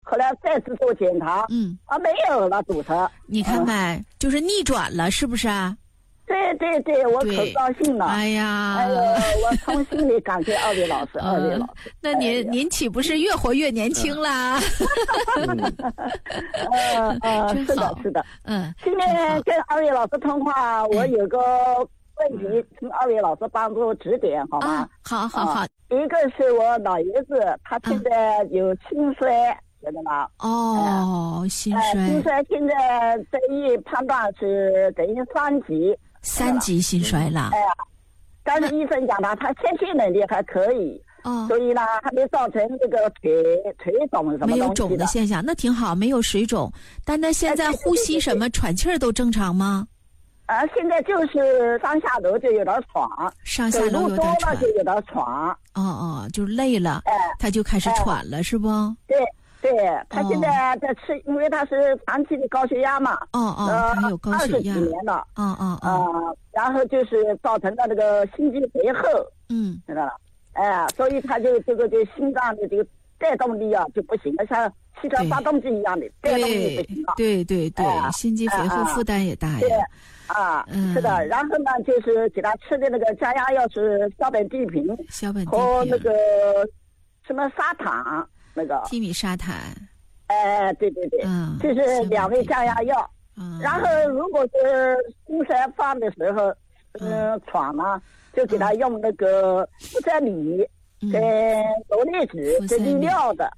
后来再次做检查，没有了堵车。 你看看，就是逆转了，是不是啊？ 对对对，我可高兴了。 哎呀， 我从心里感谢二位老师，二位老师。 那您岂不是越活越年轻啦？ 是的，是的。今天跟二位老师通话，我有个问题，请二位老师帮助指点，好吗？ 好好好。 一个是我老爷子，他现在有心衰，晓得吗？ 心衰。 心衰现在这一判断是等于3级。 3级心衰了。 但是医生讲他宣泄能力还可以。所以呢，还没造成这个腿肿什么东西的。 没有肿的现象，那挺好，没有水肿。但那现在呼吸什么、喘气儿都正常吗？ 现在就是上下楼就有点喘， 上下楼有点喘， 就有点喘。 就是累了，他就开始喘了，是不？ 对，他现在在吃，因为他是长期的高血压嘛。 他有高血压 20几年了。然后就是造成了那个心肌肥厚。知道了。所以他就这个心脏的这个带动力啊就不行了，像汽车发动机一样的带动力不行了。对， 心肌肥厚负担也大呀。 是的。然后呢，就是给他吃的那个降压药是硝苯地平和那个什么砂糖。那个替米沙坦， 对，这是2味降压药。然后如果是心衰发的时候，喘嘛，就给他用那个呋塞米跟罗列酯这利尿的。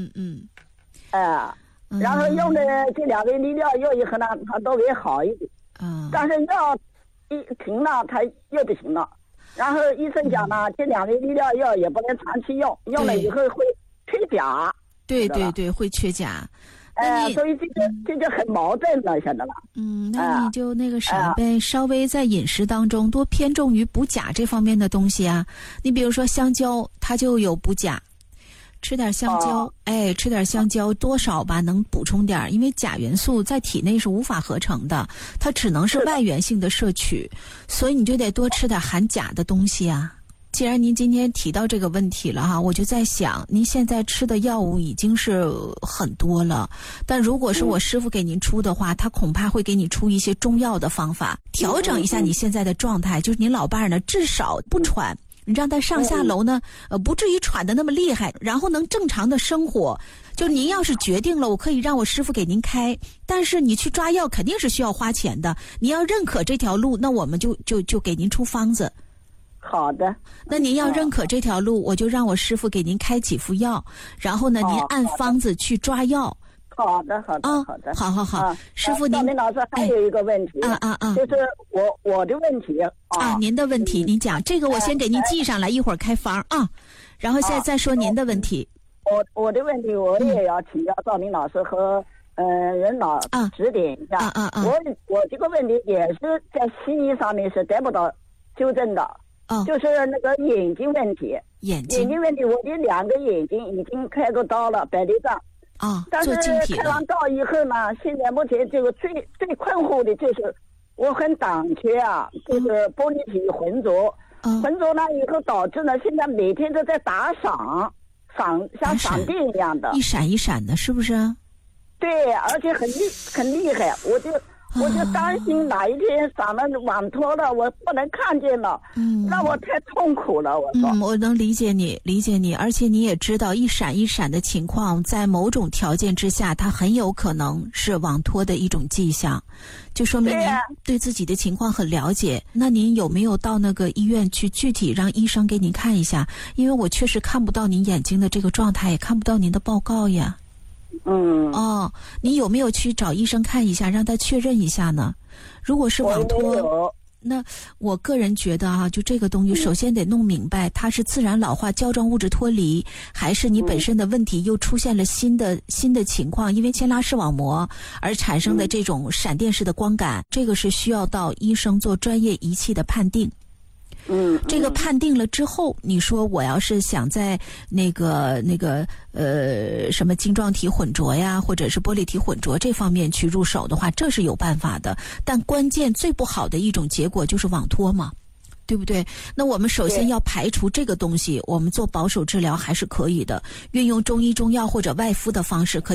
然后用的这2味利尿药以后呢，他都会好一点。但是药一停了，他又不行了。然后医生讲呢，这2味利尿药也不能长期用，用了以后会缺钾。对， 会缺钾。 所以这就很矛盾了，晓得吧？ 那你就那个啥呗，稍微在饮食当中多偏重于补钾这方面的东西啊。你比如说香蕉，它就有补钾，吃点香蕉，吃点香蕉多少吧，能补充点，因为钾元素在体内是无法合成的，它只能是外源性的摄取，所以你就得多吃点含钾的东西啊。既然您今天提到这个问题了哈，我就在想，您现在吃的药物已经是很多了，但如果是我师傅给您出的话，他恐怕会给你出一些中药的方法，调整一下你现在的状态，就是您老伴儿呢至少不喘，你让他上下楼呢，不至于喘得那么厉害，然后能正常的生活。就您要是决定了，我可以让我师傅给您开，但是你去抓药肯定是需要花钱的，你要认可这条路，那我们就给您出方子。 好的， 那您要认可这条路，我就让我师傅给您开几副药，然后呢，您按方子去抓药。 好的， 好，师傅您。 赵明老师还有一个问题，就是我的问题您的问题，您讲这个，我先给您记上来，一会儿开方啊，然后现在再说您的问题。 我的问题我也要请教赵明老师和任老指点一下。我这个问题也是在西医上面是得不到纠正的。就是那个眼睛问题，眼睛问题，我的2个眼睛已经开过刀了，白内障。但是开完刀以后呢，现在目前这个最困惑的就是我很胆怯啊，就是玻璃体浑浊，浑浊呢以后导致呢，现在每天都在打闪，像闪电一样的， 一闪一闪的，是不是？ 对，而且很厉害，我就担心哪一天咱们网脱了，我不能看见了，让我太痛苦了。我说， 我能理解你，而且你也知道，一闪一闪的情况，在某种条件之下，它很有可能是网脱的一种迹象，就说明您对自己的情况很了解。那您有没有到那个医院去具体让医生给您看一下？因为我确实看不到您眼睛的这个状态，也看不到您的报告呀。你有没有去找医生看一下，让他确认一下呢？如果是网脱，那我个人觉得就这个东西，首先得弄明白，它是自然老化胶状物质脱离，还是你本身的问题又出现了新的情况，因为牵拉视网膜而产生的这种闪电式的光感，这个是需要到医生做专业仪器的判定。这个判定了之后，你说我要是想在那个什么晶状体混浊呀，或者是玻璃体混浊这方面去入手的话，这是有办法的。但关键最不好的一种结果就是网脱嘛，对不对？那我们首先要排除这个东西，我们做保守治疗还是可以的，运用中医中药或者外敷的方式可以